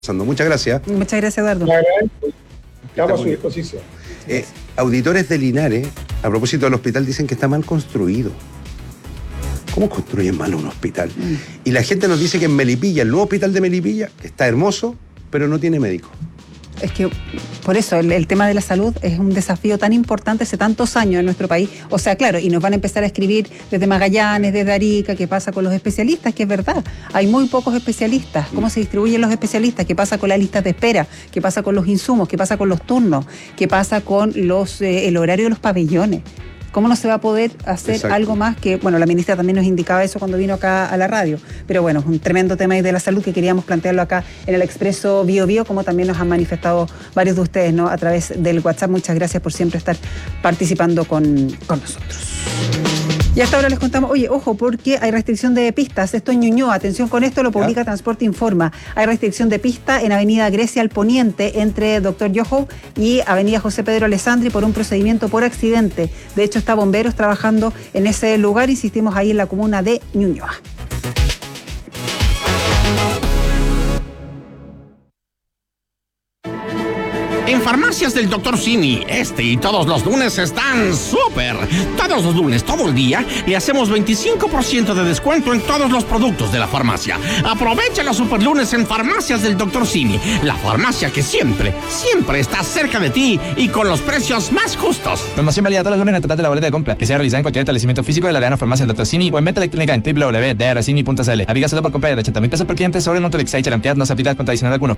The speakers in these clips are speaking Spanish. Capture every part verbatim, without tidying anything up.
Muchas gracias. Muchas gracias, Eduardo. Estamos a su disposición. Eh, auditores de Linares, a propósito del hospital, dicen que está mal construido. ¿Cómo construyen mal un hospital? Mm. Y la gente nos dice que en Melipilla, el nuevo hospital de Melipilla, está hermoso, pero no tiene médico. Es que por eso el, el tema de la salud es un desafío tan importante hace tantos años en nuestro país. O sea, claro, y nos van a empezar a escribir desde Magallanes, desde Arica, qué pasa con los especialistas, que es verdad. Hay muy pocos especialistas. ¿Cómo se distribuyen los especialistas? ¿Qué pasa con las listas de espera? ¿Qué pasa con los insumos? ¿Qué pasa con los turnos? ¿Qué pasa con los eh, el horario de los pabellones? ¿Cómo no se va a poder hacer Exacto. algo más que, bueno, la ministra también nos indicaba eso cuando vino acá a la radio, pero bueno, es un tremendo tema de la salud que queríamos plantearlo acá en el Expreso Bio Bio, como también nos han manifestado varios de ustedes, ¿no? A través del WhatsApp. Muchas gracias por siempre estar participando con, con nosotros. Y hasta ahora les contamos, oye, ojo, porque hay restricción de pistas. Esto en Ñuñoa, atención con esto, lo publica ¿Ya? Transporte Informa. Hay restricción de pista en Avenida Grecia al Poniente, entre Doctor Yoho y Avenida José Pedro Alessandri, por un procedimiento por accidente. De hecho, está bomberos trabajando en ese lugar, insistimos, ahí en la comuna de Ñuñoa. En Farmacias del doctor Simi, este y todos los lunes están súper. Todos los lunes, todo el día, le hacemos veinticinco por ciento de descuento en todos los productos de la farmacia. Aprovecha los super lunes en Farmacias del doctor Simi, la farmacia que siempre, siempre está cerca de ti y con los precios más justos. Promoción válida todos los lunes en el total de la boleta de compra, que sea realizada en cualquier establecimiento físico de la Arena Farmacia del doctor Simi o en venta electrónica en doble u doble u doble u punto d r simi punto c l. Aplica solo por compra de ochenta mil pesos por cliente sobre Notolix y Charampiat, no se aplica con tradicional alguno.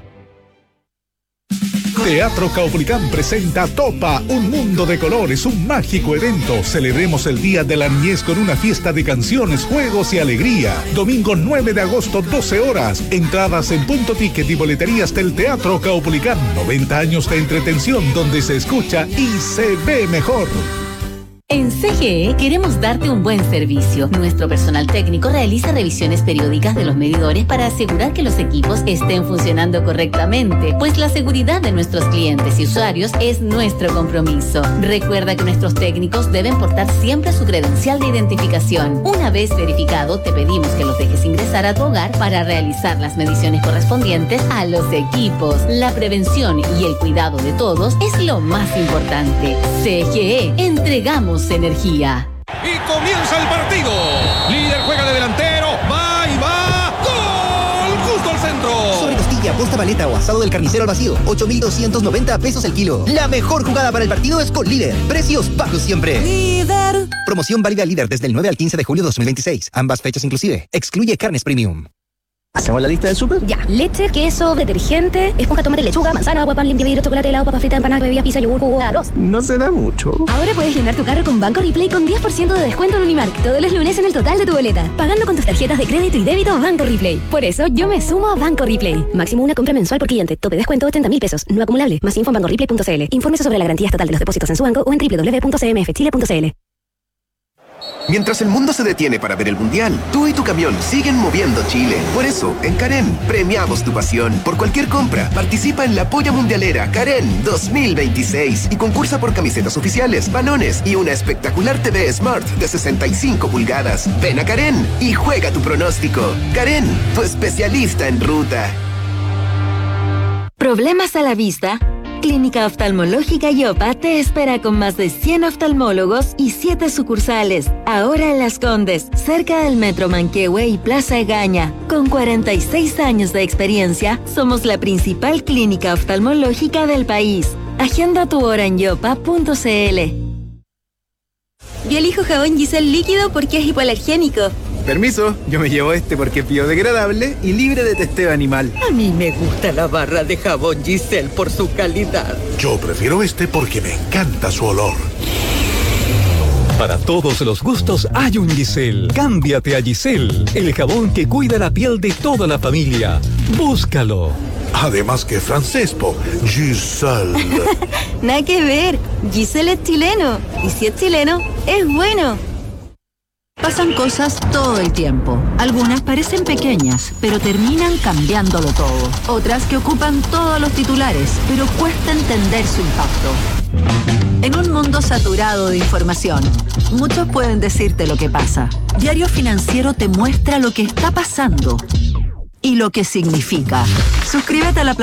Teatro Caupolicán presenta Topa, un mundo de colores, un mágico evento. Celebremos el Día de la Niñez con una fiesta de canciones, juegos y alegría. Domingo nueve de agosto, doce horas. Entradas en Punto Ticket y boleterías del Teatro Caupolicán. noventa años de entretención donde se escucha y se ve mejor. En C G E queremos darte un buen servicio. Nuestro personal técnico realiza revisiones periódicas de los medidores para asegurar que los equipos estén funcionando correctamente, pues la seguridad de nuestros clientes y usuarios es nuestro compromiso. Recuerda que nuestros técnicos deben portar siempre su credencial de identificación. Una vez verificado, te pedimos que los dejes ingresar a tu hogar para realizar las mediciones correspondientes a los equipos. La prevención y el cuidado de todos es lo más importante. C G E, entregamos energía. Y comienza el partido. Líder juega de delantero. Va y va. ¡Gol! Justo al centro. Sobre costilla, posta paleta o asado del carnicero al vacío. ocho mil doscientos noventa pesos el kilo. La mejor jugada para el partido es con Líder. Precios bajos siempre. Líder. Promoción válida Líder desde el nueve al quince de julio de dos mil veintiséis. Ambas fechas inclusive. Excluye carnes premium. ¿Hacemos la lista del súper? Ya. Leche, queso, detergente, esponja, tomate, lechuga, manzana, agua, pan, limpia, vidrio, chocolate, helado, papa frita, empanada, bebida, pizza, yogur, jugo, arroz. No se da mucho. Ahora puedes llenar tu carro con Banco Replay con diez por ciento de descuento en Unimark todos los lunes en el total de tu boleta, pagando con tus tarjetas de crédito y débito Banco Replay. Por eso yo me sumo a Banco Replay. Máximo una compra mensual por cliente. Tope descuento ochenta mil pesos. No acumulable. Más info en banco replay punto c l. Infórmese sobre la garantía estatal de los depósitos en su banco o en doble u doble u doble u punto c m f chile punto c l. Mientras el mundo se detiene para ver el Mundial, tú y tu camión siguen moviendo Chile. Por eso, en Karen, premiamos tu pasión. Por cualquier compra, participa en la Polla Mundialera Karen dos mil veintiséis y concursa por camisetas oficiales, balones y una espectacular T V Smart de sesenta y cinco pulgadas. Ven a Karen y juega tu pronóstico. Karen, tu especialista en ruta. ¿Problemas a la vista? Clínica Oftalmológica Yopa te espera con más de cien oftalmólogos y siete sucursales. Ahora en Las Condes, cerca del Metro Manquehue y Plaza Egaña. Con cuarenta y seis años de experiencia, somos la principal clínica oftalmológica del país. Agenda tu hora en yopa punto c l. Yo elijo jabón Giselle líquido porque es hipoalergénico. Permiso, yo me llevo este porque es biodegradable y libre de testeo animal. A mí me gusta la barra de jabón Giselle por su calidad. Yo prefiero este porque me encanta su olor. Para todos los gustos hay un Giselle. Cámbiate a Giselle, el jabón que cuida la piel de toda la familia. Búscalo. Además que francés, po. Giselle. Nada que ver. Giselle es chileno. Y si es chileno, es bueno. Pasan cosas todo el tiempo. Algunas parecen pequeñas, pero terminan cambiándolo todo. Otras que ocupan todos los titulares, pero cuesta entender su impacto. En un mundo saturado de información, muchos pueden decirte lo que pasa. Diario Financiero te muestra lo que está pasando. y lo que significa. Suscríbete a la